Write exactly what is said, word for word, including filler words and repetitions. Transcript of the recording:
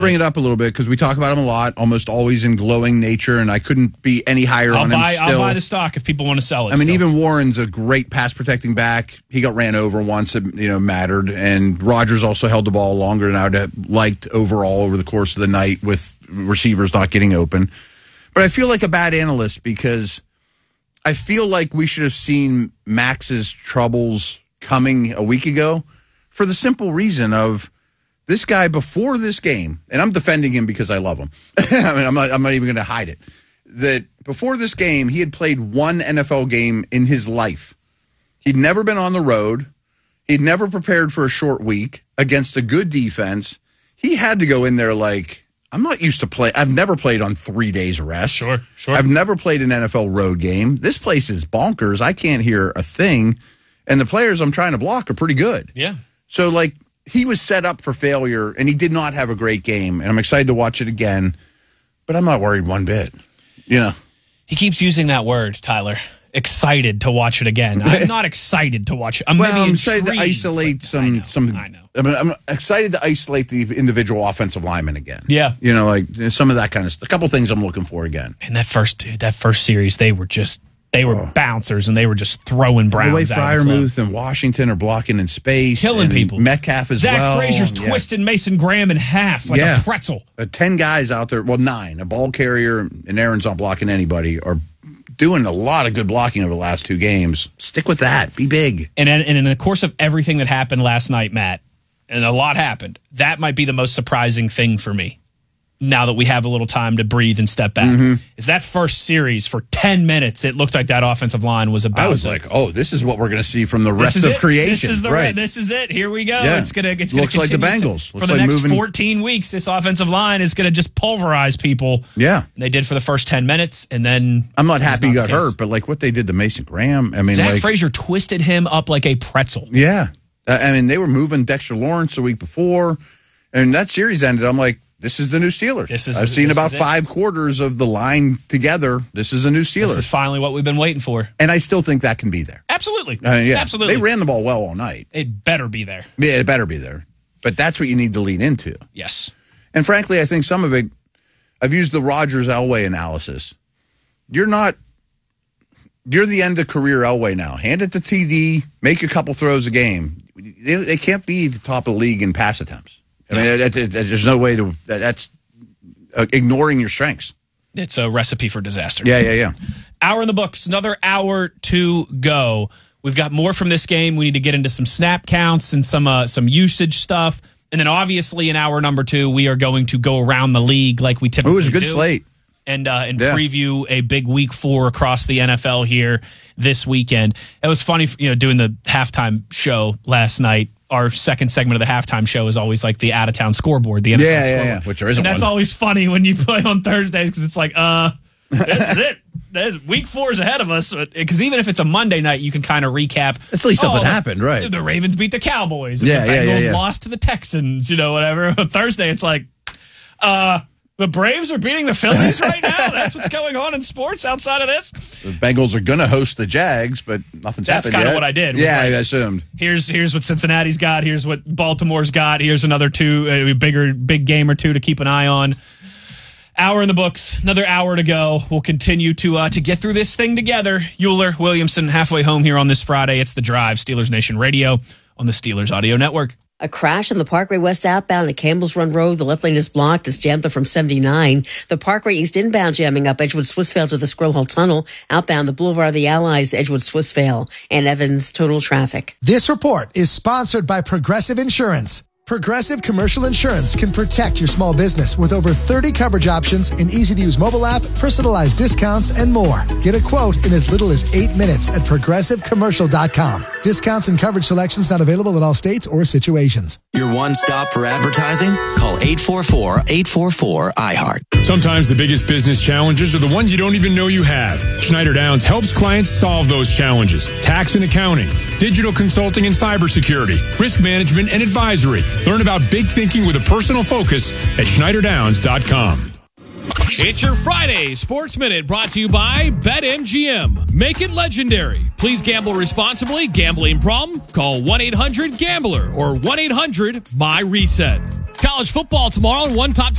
Bring it up a little bit because we talk about him a lot, almost always in glowing nature, and I couldn't be any higher I'll on buy, him still. I'll buy the stock if people want to sell it. I mean, still. even Warren's a great pass-protecting back. He got ran over once, it you know, mattered, and Rodgers also held the ball longer than I would have liked overall over the course of the night with receivers not getting open. But I feel like a bad analyst because I feel like we should have seen Max's troubles coming a week ago for the simple reason of this guy before this game, and I'm defending him because I love him. I mean, I'm not, I'm not even going to hide it. That before this game, he had played one N F L game in his life. He'd never been on the road. He'd never prepared for a short week against a good defense. He had to go in there like, I'm not used to play. I've never played on three days rest. Sure, sure. I've never played an N F L road game. This place is bonkers. I can't hear a thing. And the players I'm trying to block are pretty good. Yeah. So, like, he was set up for failure, and he did not have a great game. And I'm excited to watch it again, but I'm not worried one bit. You know, he keeps using that word, Tyler. Excited to watch it again. I'm not excited to watch it. I'm, well, maybe I'm excited to isolate some. I know, some. I know. I mean, I'm excited to isolate the individual offensive linemen again. Yeah, you know, like some of that kind of stuff. A couple things I'm looking for again. And that first, dude, that first series, they were just. They were oh. bouncers, and they were just throwing Browns. The way out Freiermuth and Washington are blocking in space. Killing people. Metcalf as Zach well. Zach Frazier's yeah. twisting Mason Graham in half like yeah. a pretzel. Uh, ten guys out there, well, nine. A ball carrier, and Aaron's not blocking anybody, are doing a lot of good blocking over the last two games. Stick with that. Be big. And, and in the course of everything that happened last night, Matt, and a lot happened, that might be the most surprising thing for me. Now that we have a little time to breathe and step back, mm-hmm. is that first series for ten minutes, it looked like that offensive line was about. I was to, like, oh, this is what we're going to see from the rest of it. creation. This is the right. This is it. Here we go. Yeah. It's gonna. It's looks gonna like the Bengals for looks the like next moving... fourteen weeks. This offensive line is going to just pulverize people. Yeah, and they did for the first ten minutes, and then I'm not happy he got hurt, but like what they did to Mason Graham. I mean, Zach like, Frazier twisted him up like a pretzel. Yeah, I mean, they were moving Dexter Lawrence the week before, and that series ended. I'm like. This is the new Steelers. This is, I've seen this about five quarters of the line together. This is a new Steelers. This is finally what we've been waiting for. And I still think that can be there. Absolutely. Uh, yeah. Absolutely. They ran the ball well all night. It better be there. Yeah, it better be there. But that's what you need to lean into. Yes. And frankly, I think some of it, I've used the Rodgers Elway analysis. You're not, you're the end of career Elway now. Hand it to T D, make a couple throws a game. They, they can't be the top of the league in pass attempts. I mean, that, that, that, there's no way to, that, that's uh, ignoring your strengths. It's a recipe for disaster. Yeah, yeah, yeah. Hour in the books, another hour to go. We've got more from this game. We need to get into some snap counts and some uh, some usage stuff. And then obviously in hour number two, we are going to go around the league like we typically do. It was a good do. slate. And, uh, and yeah. preview a big week four across the N F L here this weekend. It was funny, you know, doing the halftime show last night. Our second segment of the halftime show is always like the out-of-town scoreboard, the N F L yeah, scoreboard. Yeah, yeah, which there isn't and that's one. always funny when you play on Thursdays because it's like, uh, this is it. This, week four is ahead of us. Because even if it's a Monday night, you can kind of recap. At least something oh, happened, right? The Ravens beat the Cowboys. Yeah, the yeah, Bengals yeah, yeah. lost to the Texans, you know, whatever. Thursday, it's like, uh... the Braves are beating the Phillies right now? That's what's going on in sports outside of this? The Bengals are going to host the Jags, but nothing's That's happened kind of yet. what I did. Yeah, like, I assumed. Here's here's what Cincinnati's got. Here's what Baltimore's got. Here's another two, a bigger, big game or two to keep an eye on. Hour in the books. Another hour to go. We'll continue to uh, to get through this thing together. Euler, Williamson, halfway home here on this Friday. It's The Drive, Steelers Nation Radio on the Steelers Audio Network. A crash on the Parkway West outbound at Campbell's Run Road. The left lane is blocked. It's jammed there from seventy-nine. The Parkway East inbound jamming up Edgewood Swissvale to the Squirrel Hill Tunnel. Outbound the Boulevard of the Allies, Edgewood Swissvale, and Evans total traffic. This report is sponsored by Progressive Insurance. Progressive Commercial Insurance can protect your small business with over thirty coverage options, an easy-to-use mobile app, personalized discounts, and more. Get a quote in as little as eight minutes at progressive commercial dot com. Discounts and coverage selections not available in all states or situations. Your one stop for advertising? Call eight four four, eight four four, I heart. Sometimes the biggest business challenges are the ones you don't even know you have. Schneider Downs helps clients solve those challenges. Tax and accounting, digital consulting and cybersecurity, risk management and advisory. Learn about big thinking with a personal focus at schneider downs dot com. It's your Friday Sports Minute brought to you by BetMGM. Make it legendary. Please gamble responsibly. Gambling problem? Call one eight hundred gambler or one eight hundred my reset. College football tomorrow and one top